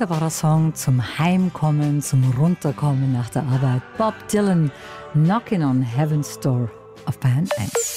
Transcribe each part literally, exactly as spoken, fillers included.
wunderbarer Song zum Heimkommen, zum Runterkommen nach der Arbeit. Bob Dylan, Knocking on Heaven's Door auf Bayern eins.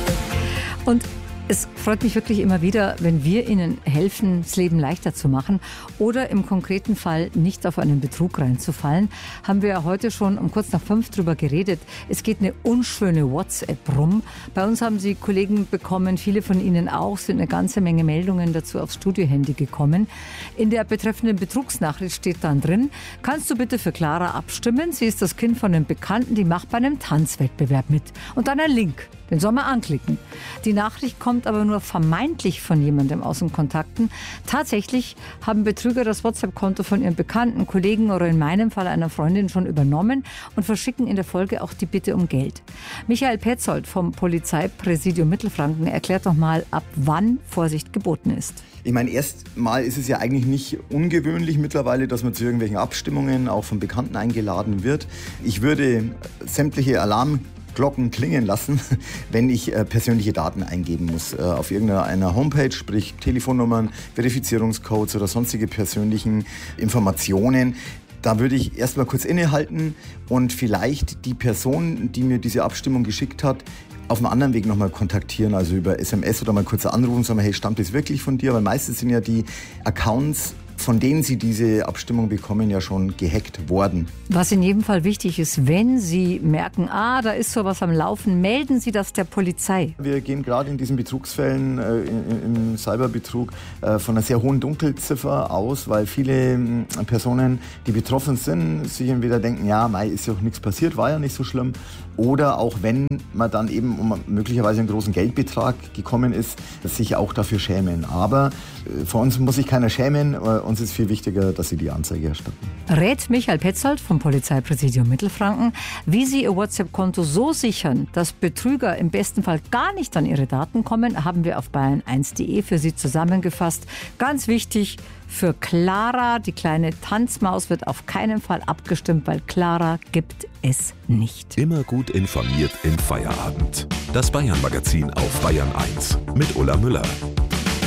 Und es freut mich wirklich immer wieder, wenn wir Ihnen helfen, das Leben leichter zu machen oder im konkreten Fall nicht auf einen Betrug reinzufallen. Haben wir ja heute schon um kurz nach fünf drüber geredet. Es geht eine unschöne WhatsApp rum. Bei uns haben Sie Kollegen bekommen, viele von Ihnen auch, sind eine ganze Menge Meldungen dazu aufs Studiohandy gekommen. In der betreffenden Betrugsnachricht steht dann drin: Kannst du bitte für Clara abstimmen? Sie ist das Kind von einem Bekannten, die macht bei einem Tanzwettbewerb mit. Und dann ein Link. Den soll man anklicken. Die Nachricht kommt aber nur vermeintlich von jemandem aus den Kontakten. Tatsächlich haben Betrüger das WhatsApp-Konto von ihren Bekannten, Kollegen oder in meinem Fall einer Freundin schon übernommen und verschicken in der Folge auch die Bitte um Geld. Michael Petzold vom Polizeipräsidium Mittelfranken erklärt doch mal, ab wann Vorsicht geboten ist. Ich meine, erstmal ist es ja eigentlich nicht ungewöhnlich mittlerweile, dass man zu irgendwelchen Abstimmungen auch von Bekannten eingeladen wird. Ich würde sämtliche Alarm Glocken klingen lassen, wenn ich äh, persönliche Daten eingeben muss. Äh, auf irgendeiner Homepage, sprich Telefonnummern, Verifizierungscodes oder sonstige persönlichen Informationen. Da würde ich erstmal kurz innehalten und vielleicht die Person, die mir diese Abstimmung geschickt hat, auf einem anderen Weg nochmal kontaktieren, also über S M S oder mal kurz anrufen und sagen, hey, stammt das wirklich von dir? Weil meistens sind ja die Accounts, von denen Sie diese Abstimmung bekommen, ja schon gehackt worden. Was in jedem Fall wichtig ist, wenn Sie merken, ah, da ist sowas am Laufen, melden Sie das der Polizei. Wir gehen gerade in diesen Betrugsfällen, äh, im Cyberbetrug, äh, von einer sehr hohen Dunkelziffer aus, weil viele äh, Personen, die betroffen sind, sich entweder denken, ja, mei, ist ja auch nichts passiert, war ja nicht so schlimm. Oder auch wenn man dann eben um möglicherweise einen großen Geldbetrag gekommen ist, sich auch dafür schämen. Aber äh, vor uns muss sich keiner schämen. Äh, uns ist viel wichtiger, dass Sie die Anzeige erstatten. Rät Michael Petzold vom Polizeipräsidium Mittelfranken, wie Sie Ihr WhatsApp-Konto so sichern, dass Betrüger im besten Fall gar nicht an Ihre Daten kommen, haben wir auf bayern eins punkt de für Sie zusammengefasst. Ganz wichtig, für Clara, die kleine Tanzmaus, wird auf keinen Fall abgestimmt, weil Clara gibt es nicht. Immer gut informiert im Feierabend. Das Bayern-Magazin auf Bayern eins mit Ulla Müller.